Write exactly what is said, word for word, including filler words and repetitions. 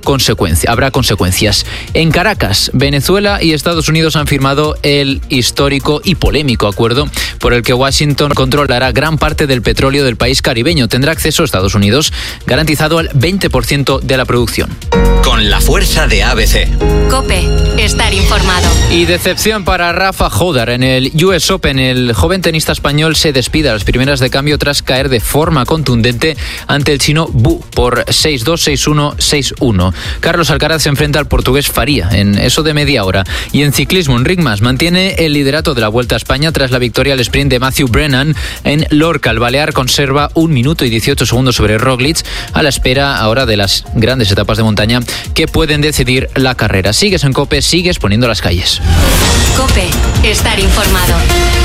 consecuencia, habrá consecuencias. En Caracas, Venezuela y Estados Unidos han firmado el histórico y polémico acuerdo por el que Washington controlará gran parte del petróleo del país caribeño. Tendrá acceso a Estados Unidos garantizado al veinte por ciento de la producción. Con la fuerza de A B C. COPE. Estar informado. Y decepción para Rafa Jodar en el U S Open. El joven tenista español se despide a las primeras de cambio tras caer de forma contundente ante el chino Bu por seis dos, seis uno, seis uno. Carlos Alcaraz se enfrenta al portugués Faría en eso de media hora. Y en ciclismo, Enric Mas mantiene el liderato de la Vuelta a España tras la victoria al sprint de Matthew Brennan en Lorca. El balear conserva un minuto y dieciocho segundos sobre Roglic, a la espera ahora de las grandes etapas de montaña que pueden decidir la carrera. Sigues en COPE, sigues poniendo las calles. COPE. Estar informado.